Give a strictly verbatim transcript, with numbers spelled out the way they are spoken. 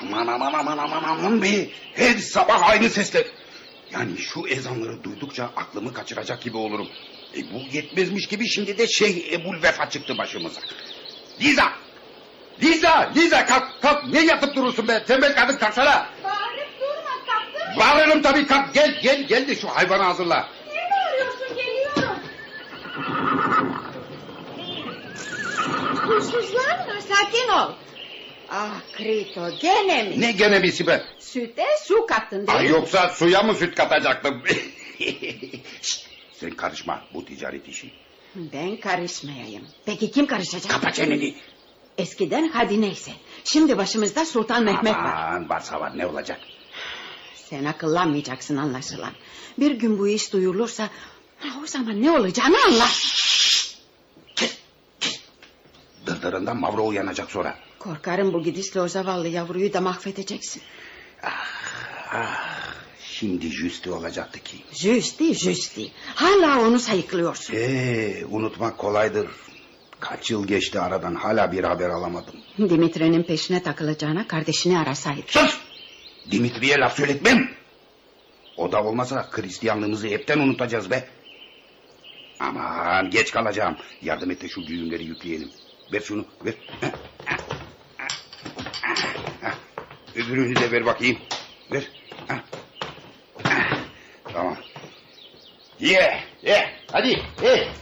Aman aman aman aman aman be. Her sabah aynı sesler. Yani şu ezanları duydukça aklımı kaçıracak gibi olurum. E bu yetmezmiş gibi şimdi de Şeyh Ebul Vefa çıktı başımıza. Liza! Liza! Liza kalk kalk. Ne yatıp durursun be? Tembel kadın kalksana. Bağırıp durma, kalktın mı? Bağırırım tabii, kalk gel gel gel de şu hayvanı hazırla. Niye bağırıyorsun, geliyorum. Huysuzlar mı? Sakin ol. Ah Krito, gene mi? Ne gene bir be? Süte su kattın değil Ay mi? yoksa suya mı süt katacaktım? Şişt, sen karışma, bu ticaret işi. Ben karışmayayım. Peki kim karışacak? Kapa çeneni. Eskiden hadi neyse. Şimdi başımızda Sultan Mehmet var. Aman varsa var, ne olacak? Sen akıllanmayacaksın anlaşılan. Bir gün bu iş duyulursa... O zaman ne olacağını anla. Kes, kes. Dırdırından Mavro uyanacak sonra. Korkarım bu gidişle o zavallı yavruyu da mahvedeceksin. Ah, ah, şimdi Jüsti olacaktı ki. Jüsti jüsti. Hala onu sayıklıyorsun. Ee, unutmak kolaydır. Kaç yıl geçti aradan, hala bir haber alamadım. Dimitri'nin peşine takılacağına kardeşini arasaydı. Sus! Dimitri'ye laf söyletmem. O da olmasa Hristiyanlığımızı hepten unutacağız be. Aman geç kalacağım. Yardım et de şu güğümleri yükleyelim. Ver şunu, ver. Öbürünü de ver bakayım. Ver. Tamam. Ye, ye. Hadi, ye.